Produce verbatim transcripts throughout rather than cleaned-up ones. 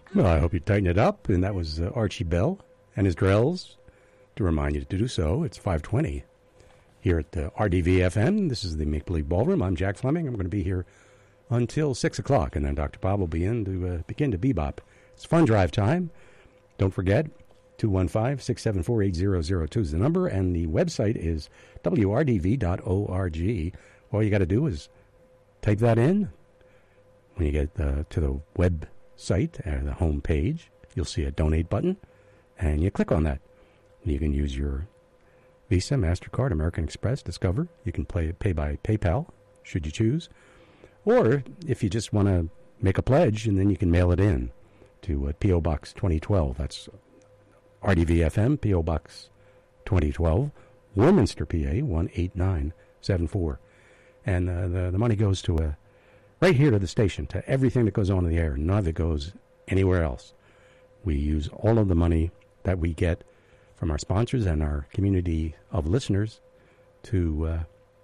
Well, I hope you tighten it up. And that was uh, Archie Bell and his Drells. To remind you to do so, it's five twenty here at uh, R D V F M. This is the Make Believe Ballroom. I'm Jack Fleming. I'm going to be here until six o'clock, and then Doctor Bob will be in to uh, begin to bebop. It's fun drive time. Don't forget, two one five, six seven four, eight zero zero two is the number, and the website is W R D V dot org. All you got to do is type that in. When you get uh, to the website, or the home page, you'll see a donate button, and you click on that. You can use your Visa, MasterCard, American Express, Discover. You can pay, pay by PayPal, should you choose. Or if you just want to make a pledge, and then you can mail it in to uh, P O. Box twenty twelve. That's R D V F M, P O. Box twenty twelve, Warminster, P A, one eight nine seven four. And uh, the, the money goes to a, right here to the station, to everything that goes on in the air. None of it goes anywhere else. We use all of the money that we get from our sponsors and our community of listeners to uh,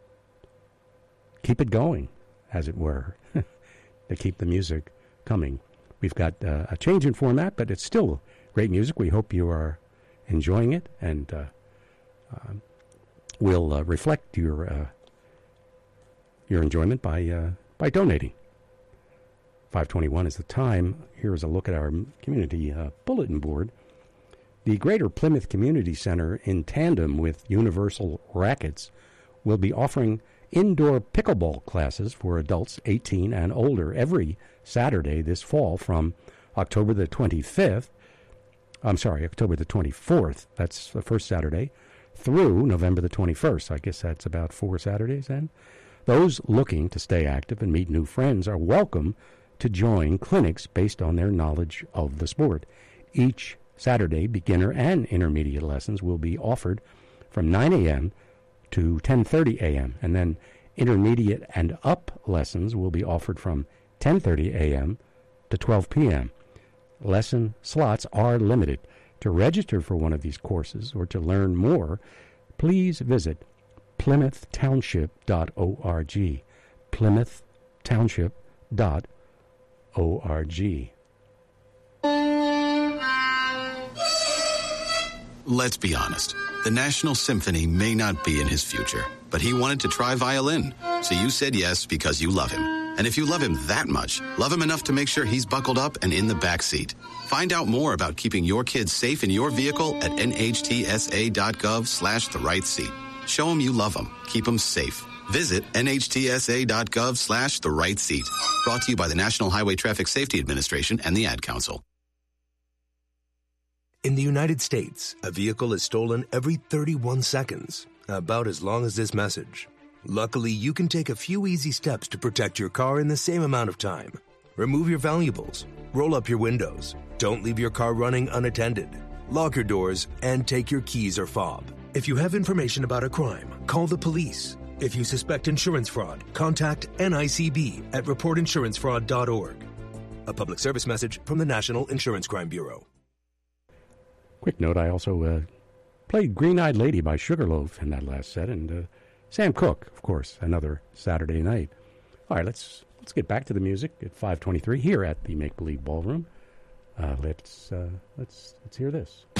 keep it going, as it were, to keep the music coming. We've got uh, a change in format, but it's still great music. We hope you are enjoying it, and uh, uh, we'll uh, reflect your uh, your enjoyment by uh, by donating. five twenty-one is the time. Here's a look at our community uh, bulletin board. The Greater Plymouth Community Center, in tandem with Universal Rackets, will be offering indoor pickleball classes for adults eighteen and older every Saturday this fall from October the twenty-fifth. I'm sorry, October the twenty-fourth. That's the first Saturday, through November the twenty-first. I guess that's about four Saturdays then. Those looking to stay active and meet new friends are welcome to join clinics based on their knowledge of the sport. Each Saturday, beginner and intermediate lessons will be offered from nine a.m. to ten thirty a.m., and then intermediate and up lessons will be offered from ten thirty a.m. to twelve p.m. Lesson slots are limited. To register for one of these courses or to learn more, please visit plymouth township dot org. plymouth township dot org. Let's be honest. The National Symphony may not be in his future, but he wanted to try violin. So you said yes because you love him. And if you love him that much, love him enough to make sure he's buckled up and in the back seat. Find out more about keeping your kids safe in your vehicle at N H T S A dot gov slash the right seat. Show him you love him. Keep him safe. Visit N H T S A dot gov slash the right seat. Brought to you by the National Highway Traffic Safety Administration and the Ad Council. In the United States, a vehicle is stolen every thirty-one seconds, about as long as this message. Luckily, you can take a few easy steps to protect your car in the same amount of time. Remove your valuables, roll up your windows, don't leave your car running unattended, lock your doors, and take your keys or fob. If you have information about a crime, call the police. If you suspect insurance fraud, contact N I C B at report insurance fraud dot org. A public service message from the National Insurance Crime Bureau. Quick note, I also uh, played Green-Eyed Lady by Sugarloaf in that last set, and uh, Sam Cooke, of course, another Saturday night. All right, let's let's get back to the music at five twenty-three here at the Make Believe Ballroom. Uh, let's uh, let's let's hear this.